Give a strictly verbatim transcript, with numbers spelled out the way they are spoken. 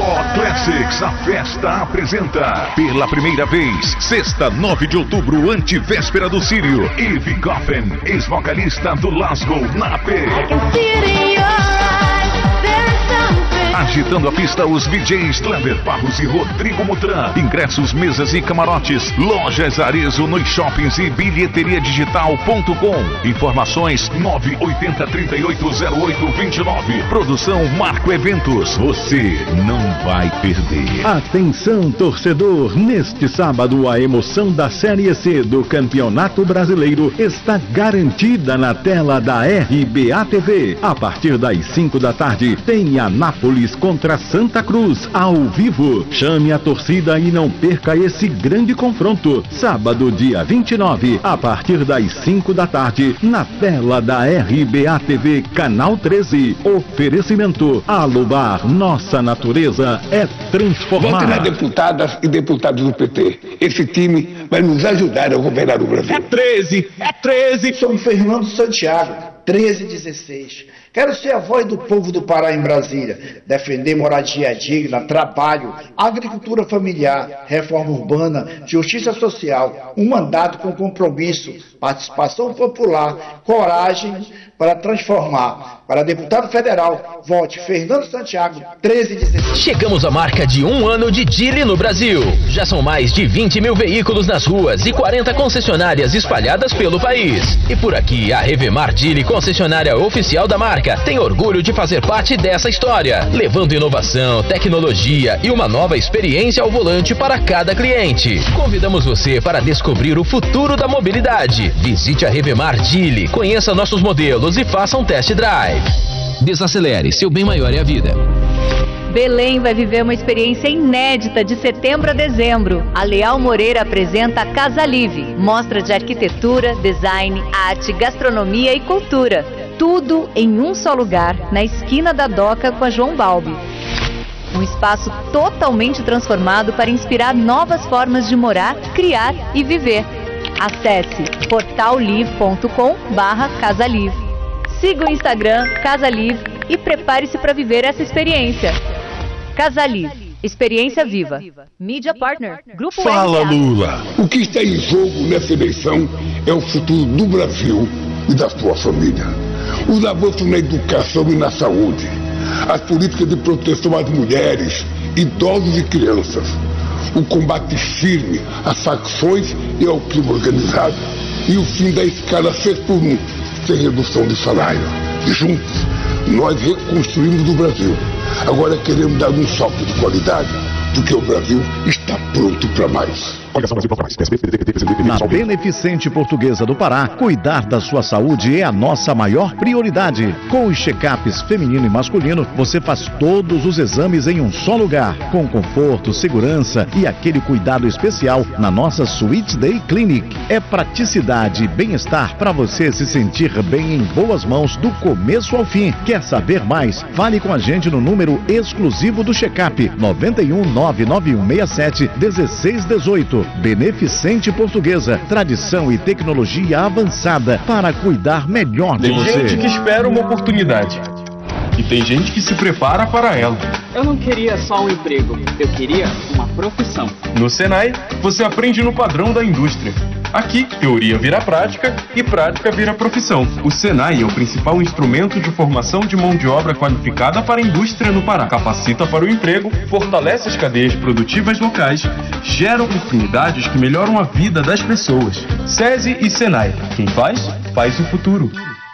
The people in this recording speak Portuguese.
Forró Classics, a festa apresenta pela primeira vez, sexta, nove de outubro, antivéspera do Círio, Eve Goffen, ex-vocalista do Lasgo, na P. Agitando a pista, os D Js Kleber Barros e Rodrigo Mutran. Ingressos, mesas e camarotes. Lojas Arezzo nos shoppings e bilheteria digital ponto com. Informações nove oito zero, três oito zero oito, dois nove. Produção Marco Eventos. Você não vai perder. Atenção, torcedor! Neste sábado, a emoção da Série C do Campeonato Brasileiro está garantida na tela da R B A T V. A partir das cinco da tarde, tem Anápolis contra Santa Cruz, ao vivo. Chame a torcida e não perca esse grande confronto. Sábado, dia vinte e nove, a partir das cinco da tarde, na tela da R B A T V, canal treze. Oferecimento Alubar, nossa natureza é transformar. Vote nas deputadas e deputados do P T. Esse time vai nos ajudar a governar o Brasil. É treze, é treze. Sou Fernando Santiago, treze dezesseis. Quero ser a voz do povo do Pará em Brasília, defender moradia digna, trabalho, agricultura familiar, reforma urbana, justiça social, um mandato com compromisso, participação popular, coragem para transformar. Para deputado federal, vote Fernando Santiago, treze dezesseis. Chegamos à marca de um ano de Geely no Brasil. Já são mais de vinte mil veículos nas ruas e quarenta concessionárias espalhadas pelo país. E por aqui, a Revemar Geely, concessionária oficial da marca, tem orgulho de fazer parte dessa história, levando inovação, tecnologia e uma nova experiência ao volante para cada cliente. Convidamos você para descobrir o futuro da mobilidade. Visite a Revemar Geely, conheça nossos modelos e faça um test drive. Desacelere, seu bem maior é a vida. Belém vai viver uma experiência inédita de setembro a dezembro. A Leal Moreira apresenta a Casa Live, mostra de arquitetura, design, arte, gastronomia e cultura. Tudo em um só lugar, na esquina da Doca com a João Balbi. Um espaço totalmente transformado para inspirar novas formas de morar, criar e viver. Acesse portal live ponto com barra Casa Live. Siga o Instagram Casa Live e prepare-se para viver essa experiência. Casa Live, experiência viva. Media Partner, Grupo Fala, R B A. Lula. O que está em jogo nessa eleição é o futuro do Brasil e da sua família. Os avanços na educação e na saúde, as políticas de proteção às mulheres, idosos e crianças, o combate firme às facções e ao crime organizado e o fim da escala seis por um, sem redução de salário. E juntos, nós reconstruímos o Brasil. Agora queremos dar um salto de qualidade, porque o Brasil está pronto para mais. Na Beneficente Portuguesa do Pará, cuidar da sua saúde é a nossa maior prioridade. Com os check-ups feminino e masculino, você faz todos os exames em um só lugar, com conforto, segurança e aquele cuidado especial na nossa Suite Day Clinic. É praticidade e bem-estar para você se sentir bem em boas mãos do começo ao fim. Quer saber mais? Fale com a gente no número exclusivo do check-up nove um nove nove um seis sete um seis um oito. Beneficente Portuguesa, tradição e tecnologia avançada para cuidar melhor de Tem você. gente que espera uma oportunidade e tem gente que se prepara para ela. Eu não queria só um emprego, eu queria uma profissão. No Senai, você aprende no padrão da indústria. Aqui, teoria vira prática e prática vira profissão. O Senai é o principal instrumento de formação de mão de obra qualificada para a indústria no Pará. Capacita para o emprego, fortalece as cadeias produtivas locais, gera oportunidades que melhoram a vida das pessoas. SESI e Senai. Quem faz, faz o futuro.